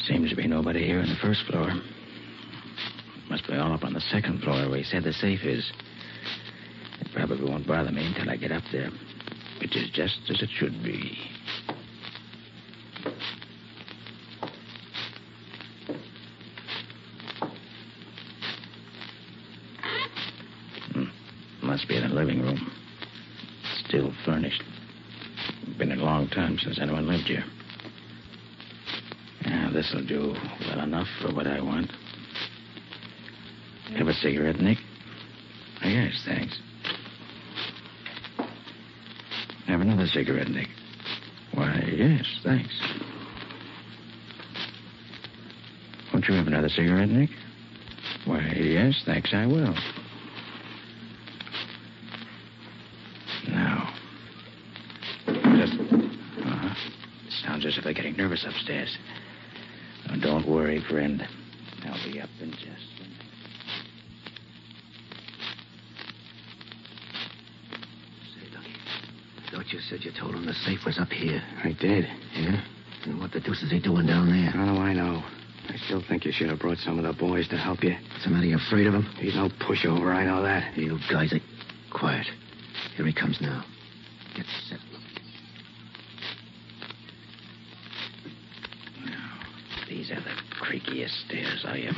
Seems to be nobody here on the first floor. Must be all up on the second floor where he said the safe is. It probably won't bother me until I get up there, which is just as it should be. Must be in the living room. Still furnished. Been a long time since anyone lived here. Yeah, this'll do well enough for what I want. Have a cigarette, Nick? Oh, yes, thanks. Have another cigarette, Nick? Why, yes, thanks. Won't you have another cigarette, Nick? Why, yes, thanks, I will. Now. Sounds as if they're getting nervous upstairs. Oh, don't worry, friend. I'll be up in just a minute. Say, Lucky, I thought you said you told him the safe was up here. I did. Yeah? And what the deuce is he doing down there? How do I know? I still think you should have brought some of the boys to help you. What's the matter? You afraid of him? He's no pushover, I know that. You guys are quiet. Here he comes now. Get set. These are the creakiest stairs I ever